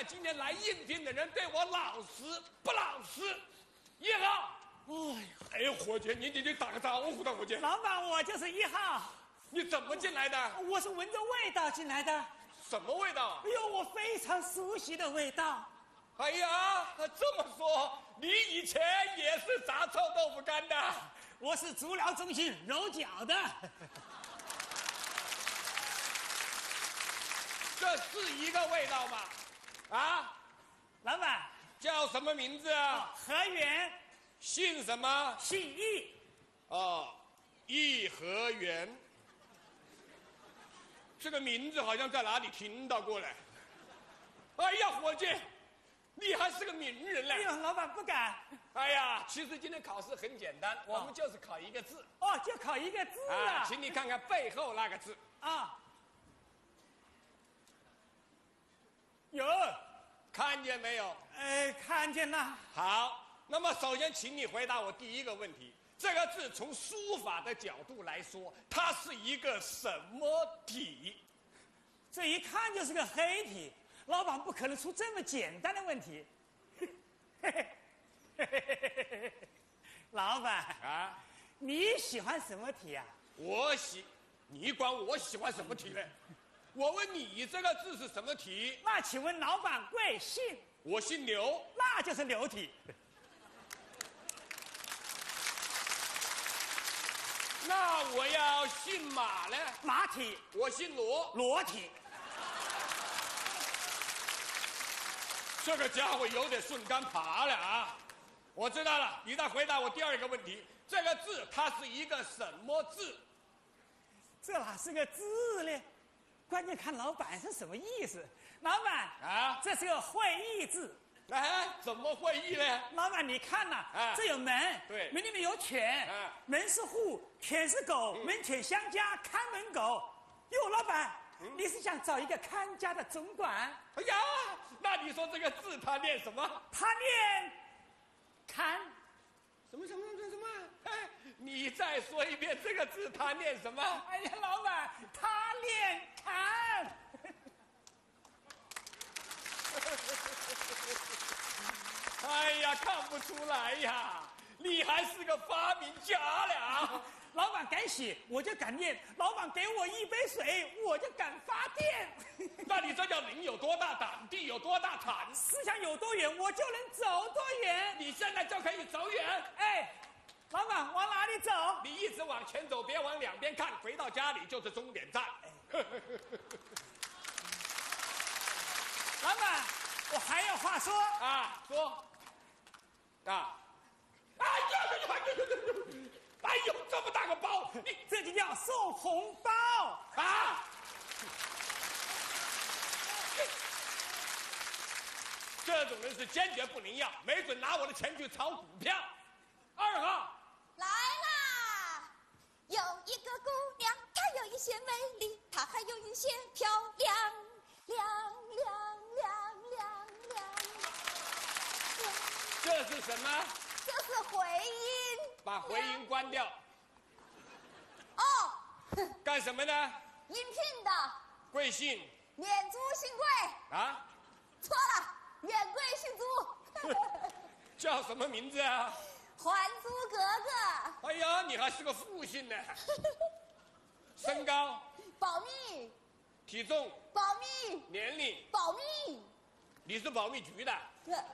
看今天来应聘的人对我老实不老实。1号，哎，伙计，你打个招呼的，伙计。 老板，我就是1号。 你怎么进来的？ 我是闻着味道进来的。 什么味道？ 哎呦，我非常熟悉的味道。 哎呀，这么说，你以前也是炸臭豆腐干的？ 我是足疗中心揉脚的。 这是一个味道吗？啊， 老板叫什么名字啊？ 何源， 姓什么？ 姓易。 哦，颐和园。这个名字好像在哪里听到过嘞。哎呀，伙计，你还是个名人嘞！ 哎呦，老板不敢。 哎呀，其实今天考试很简单，我们就是考一个字。 哦，就考一个字啊！ 请你看看背后那个字。 啊，有， 看见没有？ 看见了。 好，那么首先请你回答我第一个问题。这个字从书法的角度来说，它是一个什么体？ 这一看就是个黑体。老板不可能出这么简单的问题。老板啊， 你喜欢什么体啊？ 你管我喜欢什么体呢？我问你这个字是什么体？ 那请问老板贵姓？ 我姓刘。 那就是刘体。 那我要姓马呢？ 马体。 我姓罗。 罗体。 这个家伙有点顺杆爬了啊！我知道了，你再回答我第二个问题。这个字它是一个什么字？ 这哪是个字呢？关键看老板是什么意思。老板啊， 这是个会意字。 哎，怎么会意呢？ 老板，你看呐，这有门， 对， 门里面有犬，门是户，犬是狗，门犬相加，看门狗。哟，老板，你是想找一个看家的总管？ 哎呀，那你说这个字它念什么？ 他念看。 什么？哎，你再说一遍这个字它念什么？ 哎呀，老板，他念看。 哎呀，看不出来呀，你还是个发明家了。 老板敢写，我就敢念；老板给我一杯水，我就敢发电。 那你这叫人有多大胆，地有多大产， 思想有多远，我就能走多远。 你现在就可以走远。 哎，老板往哪里走？ 你一直往前走，别往两边看，回到家里就是终点站。 老板，我还有话说啊，说啊！哎呦，这么大个包，你这就叫送红包啊！这种人是坚决不能要，没准拿我的钱去炒股票。2号来啦！有一个姑娘，她有一些美丽，她还有一些漂亮，亮。 这是什么？ 这是回音。 把回音关掉。 哦。 干什么呢？ 应聘的。 贵姓？ 免租姓贵。 啊？ 错了，免贵姓租。 叫什么名字啊？ 还租格格。 哎呀，你还是个复姓呢。身高？ 保密。 体重？ 保密。 年龄？ 保密。 你是保密局的？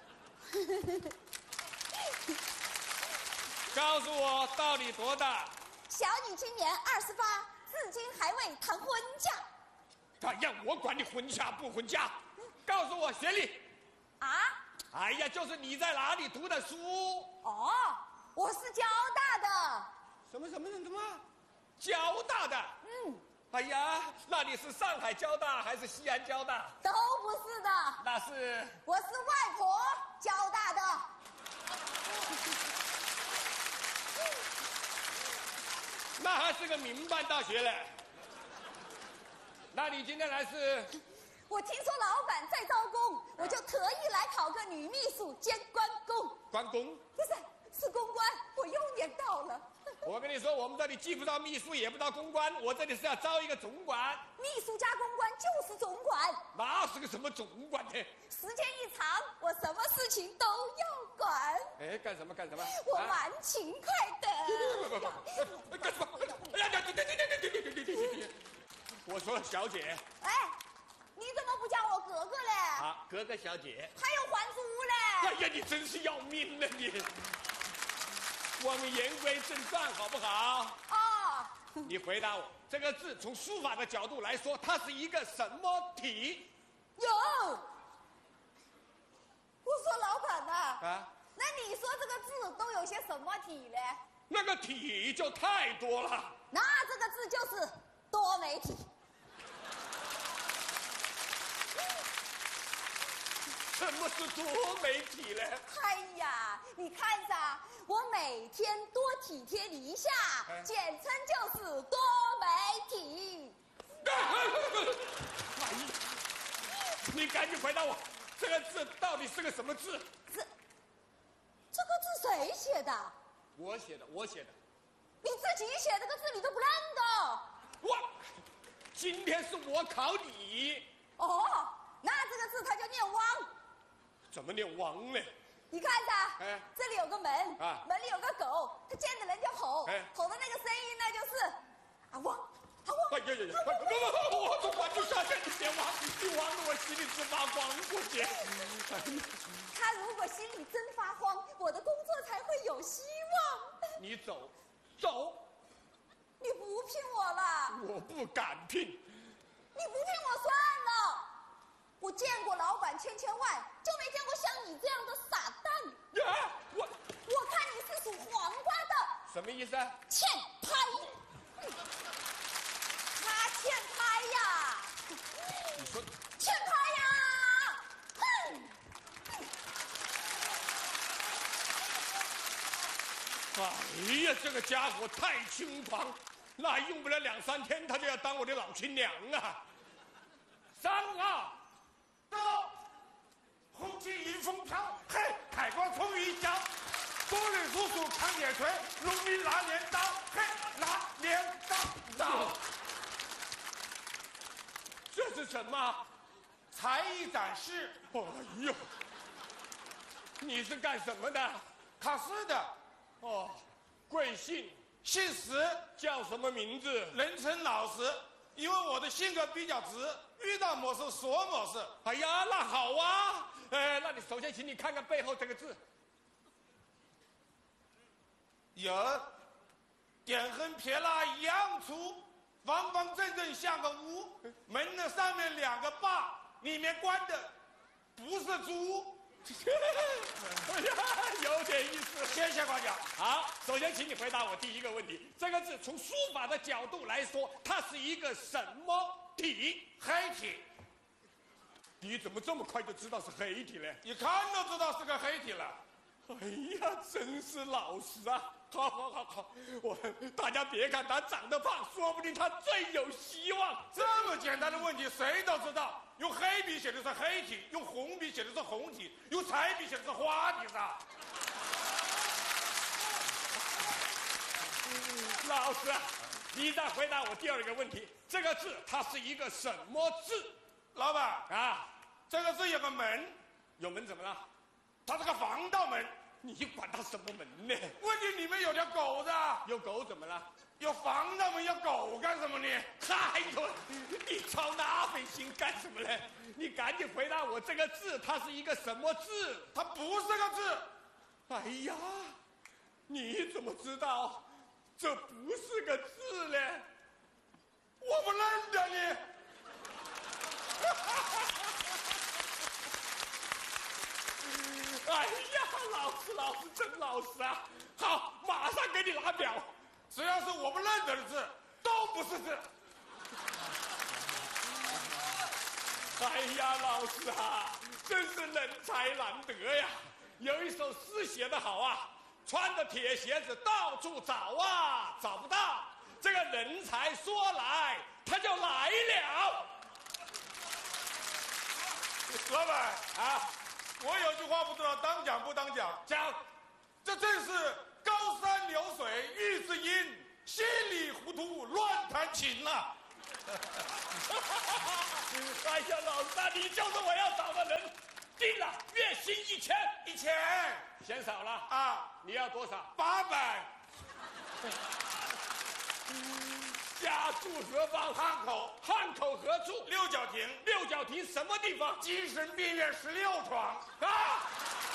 告诉我到底多大？ 小女今年28，至今还未谈婚嫁。 哎呀，我管你婚嫁不婚嫁，告诉我学历。 啊？ 哎呀，就是你在哪里读的书？ 哦，我是交大的。 什么？交大的？哎呀，那你是上海交大还是西安交大？ 都不是的。 那是？ 我是外婆交大的。 那还是个民办大学嘞。那你今天来是？ 我听说老板在招工，我就特意来考个女秘书兼关公。 关公？ 不是，是公关，我又年到了。 我跟你说，我们这里既不招秘书，也不招公关，我这里是要招一个总管。 秘书加公关就是总管。 哪是个什么总管呢？ 时间一长，我什么事情都要管。 哎，干什么？ 我蛮勤快的。 不，干什么？哎呀，对！我说小姐。 哎，你怎么不叫我哥哥嘞？ 啊，格格小姐。 还有还珠嘞？ 哎呀，你真是要命了你！我们言归正传，好不好？ 哦。 你回答我，这个字从书法的角度来说，它是一个什么体？ 有。我说老板呐。 啊。 那你说这个字都有些什么体嘞？ 那个体就太多了。 那这个字就是多媒体。 什么是多媒体呢？ 哎呀，你看着，我每天多体贴你一下，简称就是多媒体。 哎呀，你赶紧回答我，这个字到底是个什么字？ 这个字谁写的？ 我写的。 你自己写这个字你都不认得？ 哇，今天是我考你。 哦，那这个字它就念汪。 怎么念汪呢？ 你看着， 哎， 这里有个门， 啊， 门里有个狗，它见着人就吼，吼的那个声音呢就是啊汪，啊汪。 哎呀！我总管就下线，你别汪，你汪得我心里直发慌，过节。 他如果心里真发慌，我的工作才会有希望。 你走。 你不聘我了？ 我不敢聘。 你不聘我算了。我见过老板千万，就没见过像你这样的傻蛋。 呀， 我看你是属黄瓜的。 什么意思啊？ 欠拍。他欠拍呀。 你说欠拍呀。 哎呀，这个家伙太轻狂，那用不了2、3天，他就要当我的老亲娘啊！3号， 到，红旗迎风飘，嘿，海光冲云霄，多里叔叔扛铁锤，农民拿镰刀，嘿，拿镰刀。 这是什么？ 才艺展示。 哎呦，你是干什么的？ 考试的。 哦，贵姓？ 姓石， 叫什么名字？ 人称老石，因为我的性格比较直，遇到某事说某事。 哎呀，那好啊。那你首先请你看看背后这个字。 有，点横撇捺一样粗，方方正正像个屋，门的上面2个把，里面关的不是猪。 哎呀，有点意思。 谢谢夸奖。 好，首先请你回答我第一个问题：这个字从书法的角度来说，它是一个什么体？ 黑体。 你怎么这么快就知道是黑体呢？ 一看都知道是个黑体了。 哎呀，真是老实啊！好，大家别看他长得胖，说不定他最有希望。 这么简单的问题谁都知道，用黑笔写的是黑体，用红笔写的是红体，用彩笔写的是花体噻。 老师，你再回答我第2个问题：这个字它是一个什么字？ 老板啊， 这个字有个门， 有门怎么了？ 它是个防盗门。 你管它什么门呢？ 问题里面有条狗的。 有狗怎么了？ 有防盗门，要狗干什么呢？ 哎呦，你操那份心干什么呢？你赶紧回答我，这个字它是一个什么字？ 它不是个字。 哎呀，你怎么知道这不是个字呢？ 我不认得你。 哎呀，老师真老实啊！好，马上给你拿表。 只要是我不认得的字，都不是字。 哎呀，老师啊，真是人才难得呀！有一首诗写得好啊，穿着铁鞋子到处找啊，找不到。这个人才说来，他就来了。 老板啊，我有句话不知道当讲不当讲。 讲， 这正是高山流水遇知音，稀里糊涂乱弹琴呐。 哎呀，老大，你就是我要找的人，定了，月薪1000，嫌少了啊！ 你要多少 ？800。 家住何方？ 汉口。 汉口何处？ 六角亭。 六角亭什么地方？ 精神病院16床。 啊！